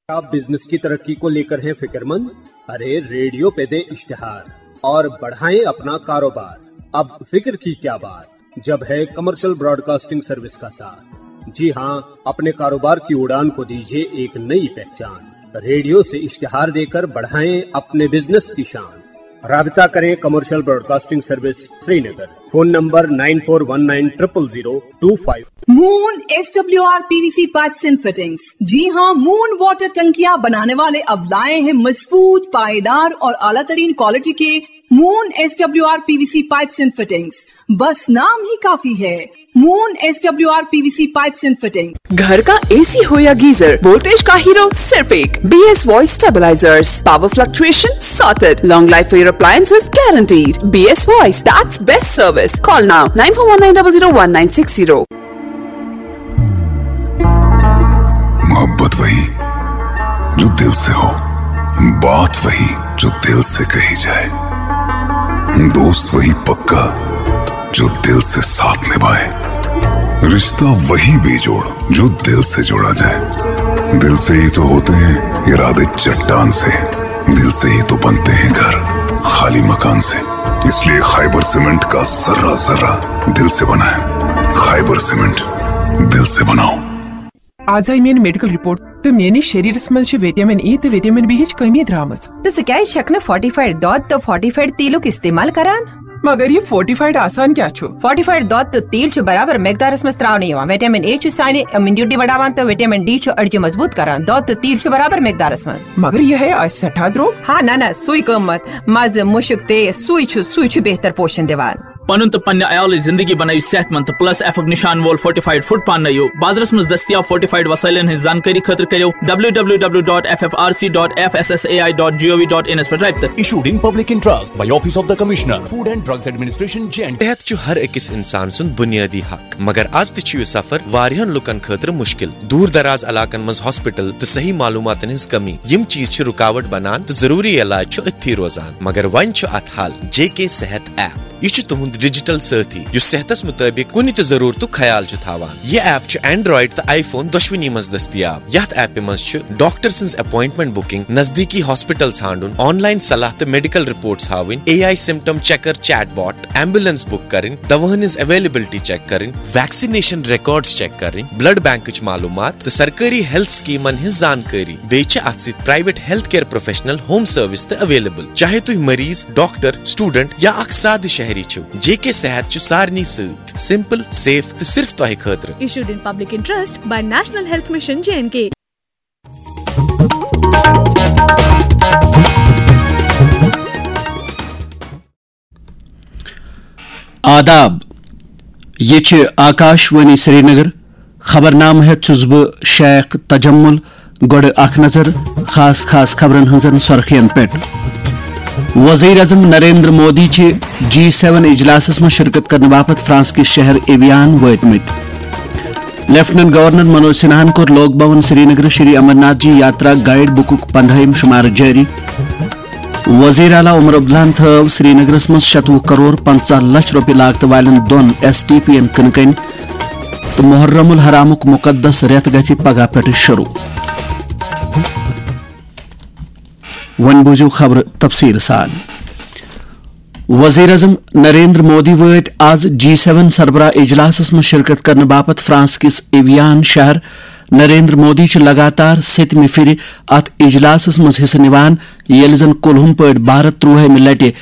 आप बिजनेस की तरक्की को लेकर हैं फिक्रमंद? अरे रेडियो पे दे इश्तिहार और बढ़ाएं अपना कारोबार। अब फिक्र की क्या बात, जब है कमर्शियल ब्रॉडकास्टिंग सर्विस का साथ। जी हां, अपने कारोबार की उड़ान को दीजिए एक नई पहचान। रेडियो से इश्तिहार देकर बढ़ाएं अपने बिजनेस की शान। राबिता करें commercial broadcasting service Srinagar, phone number 9419000255। Moon SWR PVC pipes and fittings. जी हाँ, मून वाटर टंकियां बनाने वाले अब लाए हैं मजबूत, पायदार और आला तरीन क्वालिटी के moon SWR PVC pipes and fittings. बस नाम ही काफी है, moon SWR PVC pipes and fitting. घर का AC हो या गीजर, वोल्टेज का हीरो सिर्फ एक BS voice stabilisers. Power fluctuation sorted, long life for your appliances guaranteed. BS voice, that's best service. Call now 9419001960। मोहब्बत वही जो दिल से हो, बात वही जो दिल से कही जाए, दोस्त वही पक्का जो दिल से साथ निभाए, रिश्ता वही बेजोड़ जो दिल से जोड़ा जाए। दिल से ही तो होते हैं इरादे चट्टान से, दिल से ही तो बनते हैं घर खाली मकान से। इसलिए खैबर सीमेंट का जर्रा जर्रा दिल से बना है। खैबर सीमेंट, दिल से बनाओ। आज आई मेरी मेडिकल रिपोर्ट तो मेरी शरीरस मज विटामिन E तो विटामिन B हिच कमी द्रामस। तो क्या शक फोर्टिफाइड दूध तो फोर्टिफाइड तेलुक इस्तेमाल करान। मगर ये फोर्टिफाइड आसान क्या छो? फोर्टिफाइड दूध तो तेल छो बराबर मिकदारस में त्राव नहीं हुआ। विटामिन A छो साइने इम्यूनिटी बढ़ावान तो विटामिन D छो अर्जी मजबूत करान। दूध तो तेल छो बराबर मिकदारस में। मगर ये है आज 60 द्रो। हाँ ना सुई कमत मज मुशक ते सुई छो बेहतर पोषण देवान। पनुन तो पन्ने आयाल जिंदगी बनायु सेहतमंद तो प्लस एफ निशान वोल फोर्टिफाइड फूड पानो बाजरस में दस्तियाब फोर्टिफाइड वसाइलन हिंद जानकारी खतर करो www.ffrc.fssai.gov.in पर राब्ता। Issued in public interest by Office of the Commissioner, Food and Drugs Administration, JNT। सेहत छु हर अकिस इंसान सुन बुनियादी हक, मगर आज तु सफर वारियन लुकन खतर मुश्किल। दूर दराज इलाकन मज हॉस्पिटल तो सही मालूमातन हिंज कमी, यम चीज छु रुकावट बनान तो जरूरी इलाज छु अथी रोजान। मगर वन छु अत हाल JK सेहत ऐप। यह तुहद डिजिटल साथी जो सेहतस मुताबिक कुन तो जरूरत ख्याल थावान। यह ऐप एंड्रॉइड तो iPhone दोशवनी मज दस्तियाब। यथ ऐप मज डॉक्टर सन्स अपॉइंटमेंट बुकिंग, नजदीकी हॉस्पिटल छांडुन, ऑनलाइन सलाह तो मेडिकल रिपोर्ट्स हावन, AI symptom checker chatbot, ambulance book करें, दवाहन अवेलेबिलिटी चेक करें, वैक्सीनेशन रिकॉर्ड्स चेक करें, ब्लड बैंक मालूमात तो सरकारी हेल्थ स्कीमन हिंज जानकारी। बेच अत सत private health care professional home service तो अवेलेबल। चाहे तुम मरीज, डॉक्टर, स्टूडेंट या अख साद शहरी छो, JK सेहत छु सारनी सूत, सिंपल, सेफ तो सिर्फ तोहे खतर। Issued in public interest by National Health Mission JNK। आदाब, ये च आकाशवाणी श्रीनगर। खबरनाम है चुजब शेख तजम्मुल। गोड़ अख नजर खास खास खबरन हजन सुर्खियन पेट। वजीर अजम नरेंद्र मोदी G7 इजलास में शिरकत करने बापत फ्रांस के शहर एवियान वतमित। लेफ्टिनेंट गवर्नर मनोज सिन्हा को लोक भवन श्रीनगर श्री अमरनाथ जी यात्रा गाइड बुक 15 शुमार जारी। वजीर आला उमर अब्दुल्लाहन थव श्रीनगरस मज 27 करोड़ 50 लाख रुपये लागत वालन दोन STPN कनकन तो मुहर्रमुल हरामुक मुकद्दस रेत गछि पगह पे शुरू। वन बूझो खबर तफसील सान। वजीर अजम नरेंद्र मोदी वत आज G7 सरबरा इजलास में शिरकत करने बापत फ्रांस किस एवियान शहर। नरेंद्र मोदी लगातार 7 फिर अत इजलास मज हिस्सा निवान, येल जन कुलहुम पे भारत 13 लटे